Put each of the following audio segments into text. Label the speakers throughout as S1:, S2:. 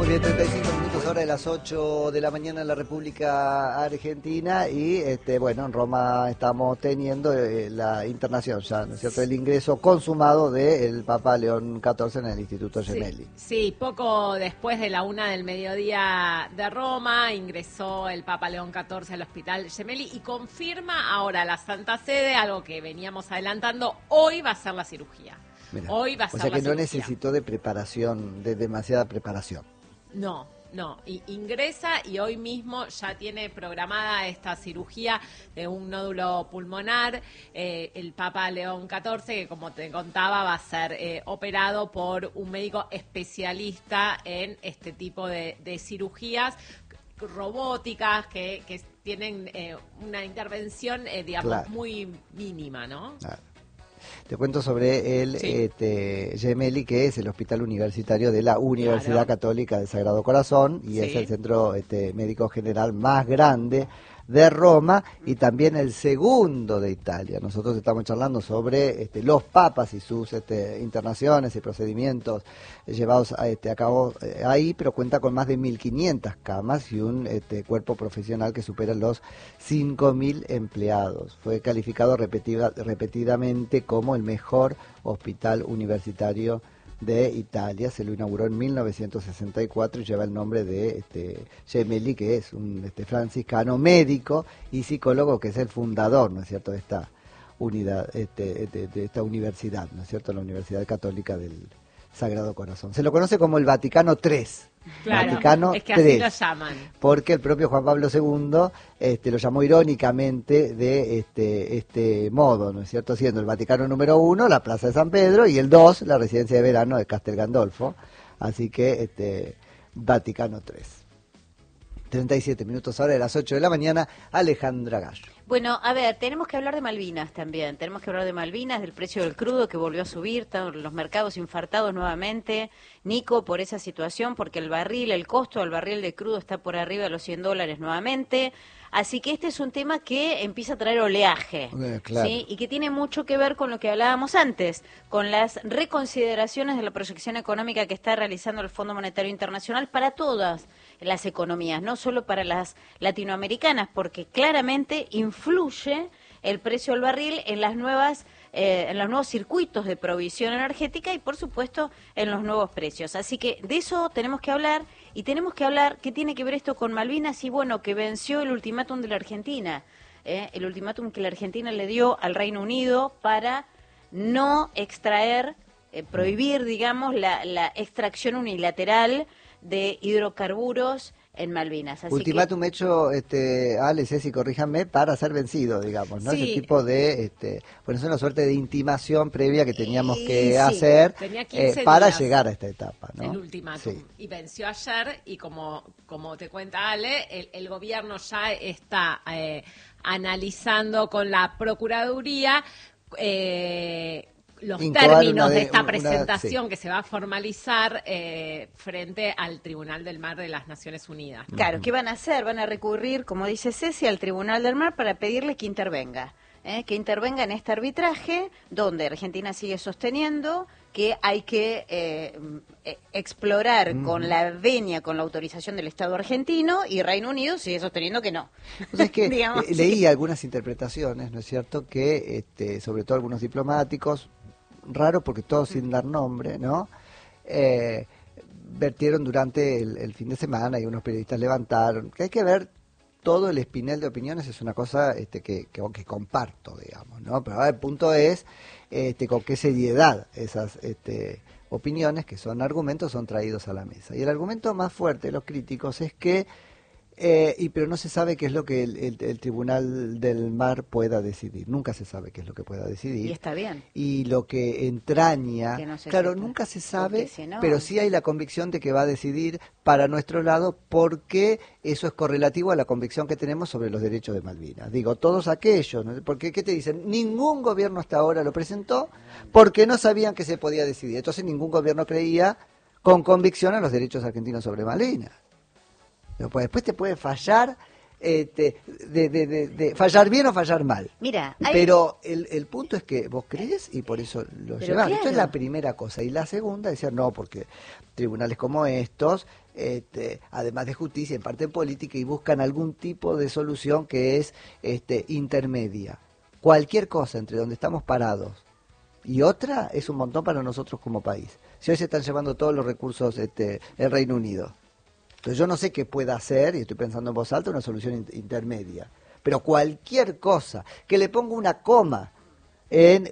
S1: Bien, 35 minutos hora de las 8 de la mañana en la República Argentina y bueno, en Roma estamos teniendo la internación ya, ¿no es cierto?, el ingreso consumado del Papa León XIV en el Instituto Gemelli.
S2: Sí, poco después de la 1 del mediodía de Roma ingresó el Papa León XIV al Hospital Gemelli y confirma ahora la Santa Sede, algo que veníamos adelantando, hoy va a ser la cirugía.
S1: Mirá,
S2: Hoy va a ser
S1: o sea
S2: la
S1: que no
S2: cirugía.
S1: necesitó de preparación, de demasiada preparación.
S2: No, ingresa y hoy mismo ya tiene programada esta cirugía de un nódulo pulmonar. El Papa León XIV, que como te contaba, va a ser operado por un médico especialista en este tipo de cirugías robóticas que tienen una intervención, digamos,
S1: Claro,
S2: muy mínima, ¿no?
S1: Claro. Te cuento sobre el Gemelli, que es el hospital universitario de la Universidad Católica del Sagrado Corazón y es el centro médico general más grande de Roma y también el segundo de Italia. Nosotros estamos charlando sobre los papas y sus internaciones y procedimientos llevados a cabo ahí, pero cuenta con más de 1.500 camas y un cuerpo profesional que supera los 5.000 empleados. Fue calificado repetidamente como el mejor hospital universitario de Italia. Se lo inauguró en 1964 y lleva el nombre de Gemelli, que es un franciscano médico y psicólogo, que es el fundador, ¿no es cierto?, de esta unidad, de esta universidad, ¿no es cierto?, la Universidad Católica del Sagrado Corazón. Se lo conoce como el Vaticano III.
S2: Claro,
S1: Vaticano
S2: es que
S1: III,
S2: así lo llaman.
S1: porque el propio Juan Pablo II lo llamó irónicamente de este modo, ¿no es cierto?, siendo el Vaticano número 1 la Plaza de San Pedro y el 2 la residencia de verano de Castel Gandolfo. Así que Vaticano III. 37 minutos ahora de las 8 de la mañana, Alejandra Gallo.
S3: Bueno, a ver, tenemos que hablar de Malvinas también. Tenemos que hablar de Malvinas, del precio del crudo que volvió a subir, los mercados infartados nuevamente. Nico, por esa situación, porque el costo del barril de crudo está por arriba de los $100 nuevamente. Así que este es un tema que empieza a traer oleaje,
S1: claro.
S3: ¿sí? Y que tiene mucho que ver con lo que hablábamos antes, con las reconsideraciones de la proyección económica que está realizando el Fondo Monetario Internacional para todas las economías, no solo para las latinoamericanas, porque claramente influye el precio del barril en las nuevas en los nuevos circuitos de provisión energética y, por supuesto, en los nuevos precios. Así que de eso tenemos que hablar, y tenemos que hablar qué tiene que ver esto con Malvinas y, bueno, que venció el ultimátum de la Argentina, el ultimátum que la Argentina le dio al Reino Unido para no extraer, prohibir, digamos, la extracción unilateral de hidrocarburos en Malvinas. Así
S1: Ultimátum hecho, Ale, Ceci, corríjanme, para ser vencido, digamos, ¿no?
S2: Sí.
S1: Ese tipo de, bueno, es una suerte de intimación previa que teníamos que hacer
S2: Tenía 15
S1: para
S2: días
S1: llegar a esta etapa, ¿no?
S2: el ultimátum.
S1: Sí.
S2: Y venció ayer y como te cuenta Ale, el gobierno ya está analizando con la Procuraduría los
S1: Incoar
S2: términos de esta
S1: una-
S2: presentación
S1: sí.
S2: que se va a formalizar frente al Tribunal del Mar de las Naciones Unidas.
S3: claro, ¿qué van a hacer? Van a recurrir, como dice Ceci, al Tribunal del Mar para pedirle que intervenga en este arbitraje, donde Argentina sigue sosteniendo que hay que explorar con la venia, con la autorización del Estado argentino, y Reino Unido sigue sosteniendo que no.
S1: O sea, es que
S3: Digamos, sí.
S1: leí algunas interpretaciones, ¿no es cierto?, que sobre todo algunos diplomáticos, raro porque todos sin dar nombre, ¿no?, vertieron durante el fin de semana y unos periodistas levantaron que hay que ver todo el espinel de opiniones. Es una cosa que comparto, digamos, ¿no? Pero ahora el punto es con qué seriedad esas opiniones, que son argumentos, son traídos a la mesa. Y el argumento más fuerte de los críticos es que pero no se sabe qué es lo que el Tribunal del Mar pueda decidir. Nunca se sabe qué es lo que pueda decidir.
S3: Y está bien.
S1: Y lo que entraña,
S3: Que no se
S1: claro,
S3: sepa.
S1: nunca se sabe,
S3: Porque si no-
S1: pero sí hay la convicción de que va a decidir para nuestro lado, porque eso es correlativo a la convicción que tenemos sobre los derechos de Malvinas. Digo, todos aquellos, ¿no? Porque ¿qué te dicen? Ningún gobierno hasta ahora lo presentó porque no sabían que se podía decidir. Entonces ningún gobierno creía con convicción a los derechos argentinos sobre Malvinas. Pero pues después te puede fallar de fallar bien o fallar mal.
S3: Mira,
S1: pero el punto es que vos crees y por eso lo llevas.
S3: Claro.
S1: Esto es la primera cosa. Y la segunda, decir, no, porque tribunales como estos, además de justicia, en parte política, y buscan algún tipo de solución que es intermedia. Cualquier cosa entre donde estamos parados y otra es un montón para nosotros como país. Si hoy se están llevando todos los recursos el Reino Unido. Entonces yo no sé qué pueda hacer, y estoy pensando en voz alta, una solución intermedia. Pero cualquier cosa, que le ponga una coma en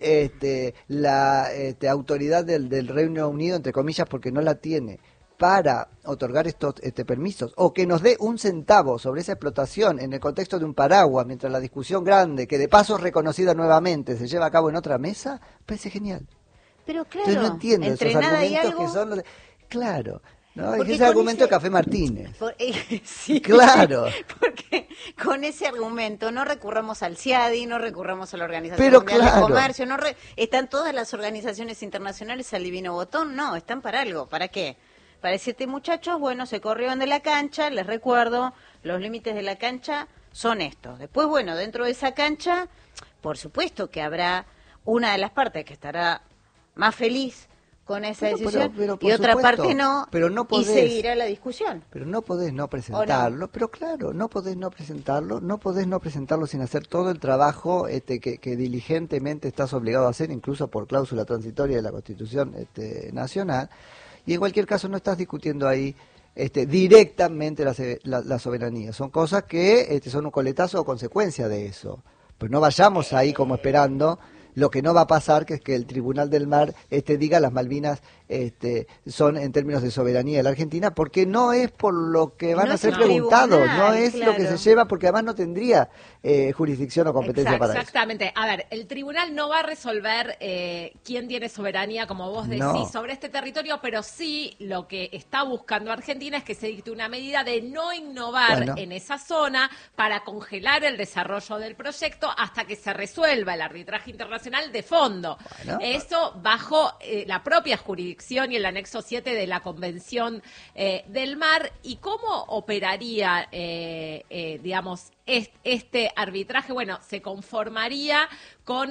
S1: la autoridad del Reino Unido, entre comillas, porque no la tiene, para otorgar estos permisos, o que nos dé un centavo sobre esa explotación en el contexto de un paraguas, mientras la discusión grande, que de paso es reconocida nuevamente, se lleva a cabo en otra mesa, parece genial.
S3: Pero claro,
S1: entonces no entiendo
S3: entre
S1: esos
S3: nada y
S1: argumentos
S3: algo,
S1: que son los de... Claro. No, es
S3: porque
S1: ese argumento de Café Martínez.
S3: Sí,
S1: claro.
S3: Porque con ese argumento no recurramos al CIADI, no recurramos a la Organización
S1: Pero
S3: Mundial
S1: claro.
S3: de Comercio, están todas las organizaciones internacionales al divino botón, no, están para algo, ¿para qué? Para decirte, muchachos, bueno, se corrieron de la cancha, les recuerdo, los límites de la cancha son estos. Después, bueno, dentro de esa cancha, por supuesto que habrá una de las partes que estará más feliz con esa decisión
S1: pero
S3: y otra
S1: supuesto,
S3: parte no,
S1: pero no podés,
S3: y seguirá la discusión.
S1: Pero no podés no presentarlo,
S3: no?
S1: Pero claro, no podés no presentarlo sin hacer todo el trabajo que diligentemente estás obligado a hacer, incluso por cláusula transitoria de la Constitución nacional, y en cualquier caso no estás discutiendo ahí directamente la soberanía, son cosas que son un coletazo o consecuencia de eso, pues no vayamos ahí como esperando. Lo que no va a pasar que es que el Tribunal del Mar diga las Malvinas son en términos de soberanía de la Argentina, porque no es por lo que van a ser preguntados, no es lo que se lleva, porque además no tendría jurisdicción o competencia para eso.
S2: Exactamente. A ver, el tribunal no va a resolver quién tiene soberanía, como vos decís, sobre este territorio, pero sí lo que está buscando Argentina es que se dicte una medida de no innovar en esa zona para congelar el desarrollo del proyecto hasta que se resuelva el arbitraje internacional de fondo. Eso bajo la propia jurisdicción y el anexo 7 de la Convención del Mar. ¿Y cómo operaría, digamos, este arbitraje? Bueno, se conformaría con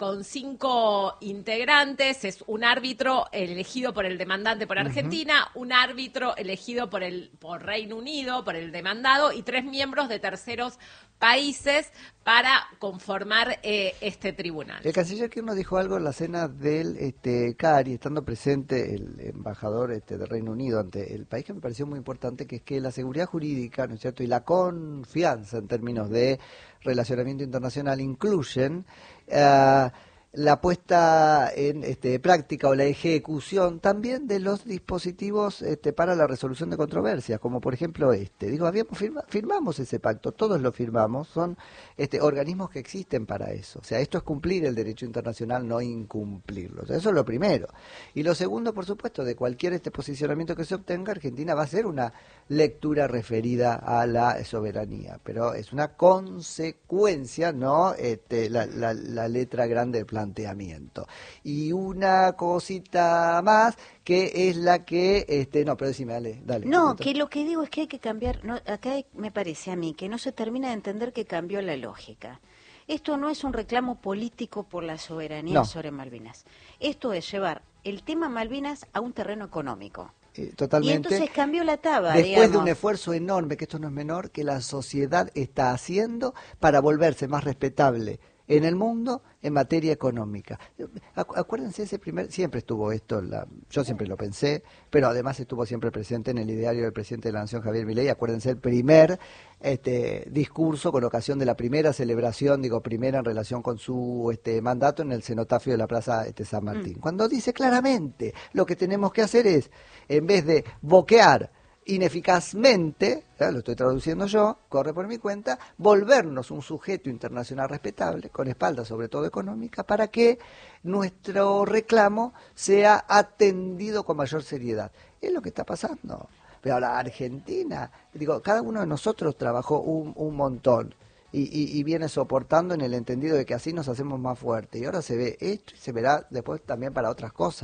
S2: 5 integrantes, es un árbitro elegido por el demandante por Argentina, un árbitro elegido por Reino Unido, por el demandado, y 3 miembros de terceros países para conformar este tribunal.
S1: El canciller Kirchner dijo algo en la cena del CARI, estando presente el embajador del Reino Unido ante el país, que me pareció muy importante, que es que la seguridad jurídica, ¿no es cierto?, y la confianza en términos de relacionamiento internacional incluyen la puesta en práctica o la ejecución también de los dispositivos para la resolución de controversias, como por ejemplo firmamos ese pacto, todos lo firmamos, son organismos que existen para eso, o sea, esto es cumplir el derecho internacional, no incumplirlo, o sea, eso es lo primero. Y lo segundo, por supuesto, de cualquier posicionamiento que se obtenga, Argentina va a hacer una lectura referida a la soberanía, pero es una consecuencia, no la letra grande del planteamiento. Y una cosita más, que es la que... no, pero decime, dale.
S3: No, que lo que digo es que hay que cambiar... acá me parece a mí que no se termina de entender que cambió la lógica. Esto no es un reclamo político por la soberanía sobre Malvinas. Esto es llevar el tema Malvinas a un terreno económico.
S1: Totalmente.
S3: Y entonces cambió la taba,
S1: después de un esfuerzo enorme, que esto no es menor, que la sociedad está haciendo para volverse más respetable en el mundo en materia económica. Acuérdense, siempre estuvo esto, yo siempre lo pensé, pero además estuvo siempre presente en el ideario del presidente de la Nación, Javier Milei. Acuérdense el primer discurso con ocasión de la primera celebración, primera en relación con su mandato en el cenotafio de la Plaza San Martín, cuando dice claramente lo que tenemos que hacer es, en vez de boquear ineficazmente, lo estoy traduciendo yo, corre por mi cuenta, volvernos un sujeto internacional respetable, con espalda sobre todo económica, para que nuestro reclamo sea atendido con mayor seriedad. Es lo que está pasando. Pero ahora Argentina, cada uno de nosotros trabajó un montón y viene soportando en el entendido de que así nos hacemos más fuertes. Y ahora se ve esto y se verá después también para otras cosas.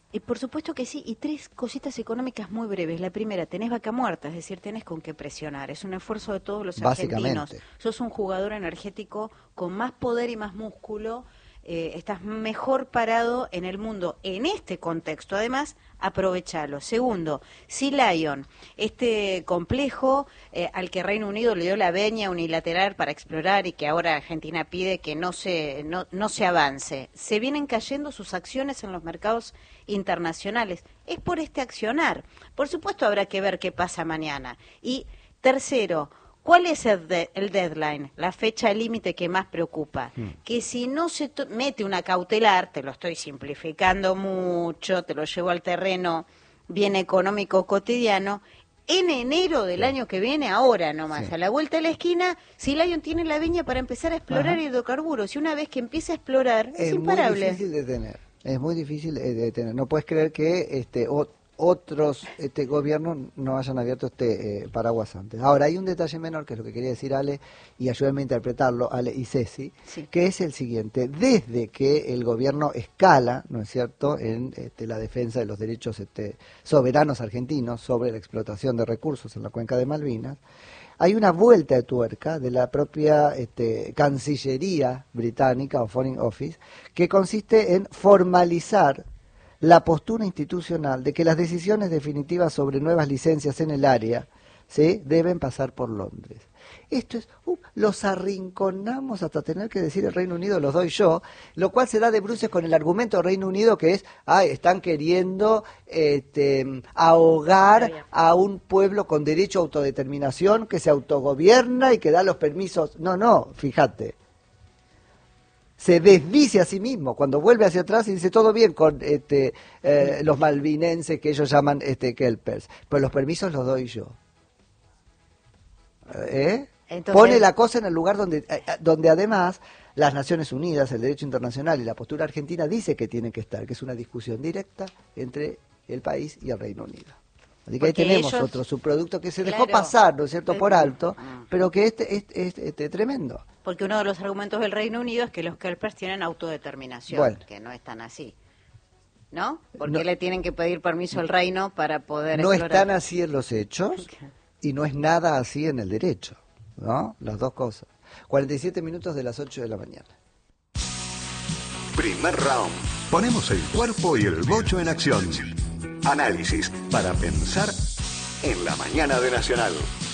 S3: Y por supuesto que sí, y 3 cositas económicas muy breves. La primera, tenés vaca muerta, es decir, tenés con qué presionar. Es un esfuerzo de todos los argentinos. Sos un jugador energético con más poder y más músculo. Estás mejor parado en el mundo en este contexto. Además, aprovechalo. Segundo, Sea Lion, este complejo al que Reino Unido le dio la venia unilateral para explorar y que ahora Argentina pide que no se avance. Se vienen cayendo sus acciones en los mercados internacionales. Es por este accionar. Por supuesto habrá que ver qué pasa mañana. Y tercero, ¿cuál es el deadline, la fecha límite que más preocupa? Que si no se mete una cautelar, te lo estoy simplificando mucho, te lo llevo al terreno bien económico cotidiano, en enero del año que viene, ahora nomás, a la vuelta de la esquina, Sea Lion tiene la viña para empezar a explorar hidrocarburos. Y una vez que empiece a explorar, es imparable.
S1: Es muy difícil de tener. Es muy difícil de tener. No puedes creer que otros gobiernos no hayan abierto paraguas antes. Ahora, hay un detalle menor, que es lo que quería decir Ale, y ayúdenme a interpretarlo, Ale y Ceci, que es el siguiente. Desde que el gobierno escala, ¿no es cierto?, en la defensa de los derechos soberanos argentinos sobre la explotación de recursos en la cuenca de Malvinas, hay una vuelta de tuerca de la propia Cancillería británica o Foreign Office, que consiste en formalizar la postura institucional de que las decisiones definitivas sobre nuevas licencias en el área, ¿sí?, deben pasar por Londres. Esto es, los arrinconamos hasta tener que decir el Reino Unido, los doy yo, lo cual se da de bruces con el argumento del Reino Unido que es, están queriendo ahogar a un pueblo con derecho a autodeterminación que se autogobierna y que da los permisos. No, fíjate. Se desdice a sí mismo cuando vuelve hacia atrás y dice todo bien con los malvinenses que ellos llaman kelpers, pero los permisos los doy yo. Entonces, pone la cosa en el lugar donde además las Naciones Unidas, el derecho internacional y la postura argentina dice que tiene que estar, que es una discusión directa entre el país y el Reino Unido. Así que ahí tenemos otro subproducto que se dejó pasar, ¿no es cierto?, por alto, pero que es tremendo.
S3: Porque uno de los argumentos del Reino Unido es que los kelpers tienen autodeterminación, que no es tan así. ¿No? ¿Por qué le tienen que pedir permiso al reino para poder explorar?
S1: No están así en los hechos y no es nada así en el derecho, ¿no? Las dos cosas. 47 minutos de las 8 de la mañana.
S4: Primer round. Ponemos el cuerpo y el bocho en acción. Análisis para pensar en la mañana de Nacional.